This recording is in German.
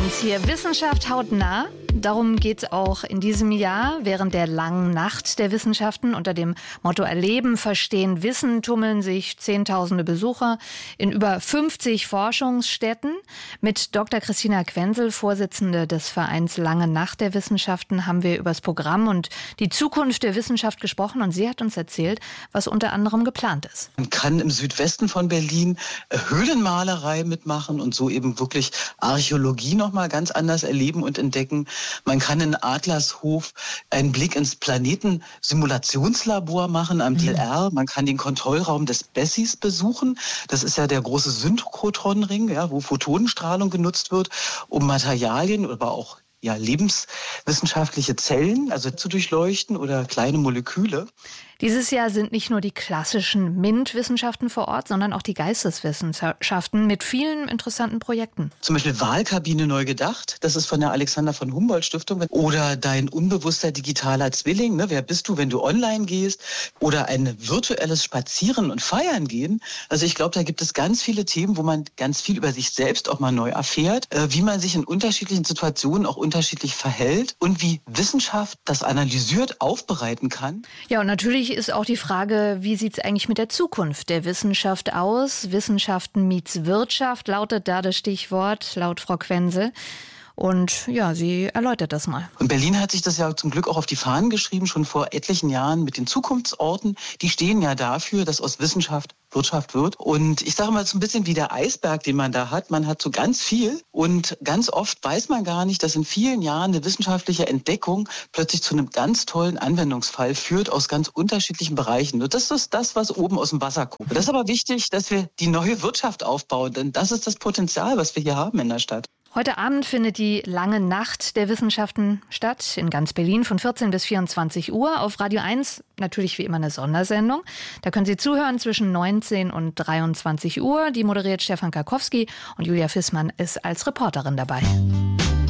1 hier. Wissenschaft hautnah. Darum geht es auch in diesem Jahr während der langen Nacht der Wissenschaften. Unter dem Motto Erleben, Verstehen, Wissen tummeln sich Zehntausende Besucher in über 50 Forschungsstätten. Mit Dr. Christina Quensel, Vorsitzende des Vereins Lange Nacht der Wissenschaften, haben wir über das Programm und die Zukunft der Wissenschaft gesprochen. Und sie hat uns erzählt, was unter anderem geplant ist. Man kann im Südwesten von Berlin Höhlenmalerei mitmachen und so eben wirklich Archäologie noch mal ganz anders erleben und entdecken. Man kann in Adlershof einen Blick ins Planetensimulationslabor machen am DLR. Man kann den Kontrollraum des Bessies besuchen. Das ist ja der große Synchrotronring, ja, wo Photonenstrahlung genutzt wird, um Materialien, aber auch lebenswissenschaftliche Zellen, also zu durchleuchten oder kleine Moleküle. Dieses Jahr sind nicht nur die klassischen MINT-Wissenschaften vor Ort, sondern auch die Geisteswissenschaften mit vielen interessanten Projekten. Zum Beispiel Wahlkabine neu gedacht, das ist von der Alexander von Humboldt Stiftung. Oder dein unbewusster digitaler Zwilling, ne? Wer bist du, wenn du online gehst? Oder ein virtuelles Spazieren und Feiern gehen. Also ich glaube, da gibt es ganz viele Themen, wo man ganz viel über sich selbst auch mal neu erfährt, wie man sich in unterschiedlichen Situationen auch unterschiedlich verhält und wie Wissenschaft das analysiert aufbereiten kann. Ja, und natürlich ist auch die Frage, wie sieht es eigentlich mit der Zukunft der Wissenschaft aus? Wissenschaften meets Wirtschaft lautet da das Stichwort, laut Frau Quensel. Und ja, sie erläutert das mal. Und Berlin hat sich das ja zum Glück auch auf die Fahnen geschrieben, schon vor etlichen Jahren mit den Zukunftsorten. Die stehen ja dafür, dass aus Wissenschaft Wirtschaft wird. Und ich sage mal, so ein bisschen wie der Eisberg, den man da hat. Man hat so ganz viel und ganz oft weiß man gar nicht, dass in vielen Jahren eine wissenschaftliche Entdeckung plötzlich zu einem ganz tollen Anwendungsfall führt aus ganz unterschiedlichen Bereichen. Und das ist das, was oben aus dem Wasser kommt. Das ist aber wichtig, dass wir die neue Wirtschaft aufbauen, denn das ist das Potenzial, was wir hier haben in der Stadt. Heute Abend findet die Lange Nacht der Wissenschaften statt, in ganz Berlin von 14 bis 24 Uhr. Auf Radio 1 natürlich wie immer eine Sondersendung. Da können Sie zuhören zwischen 19 und 23 Uhr. Die moderiert Stefan Karkowski und Julia Fissmann ist als Reporterin dabei.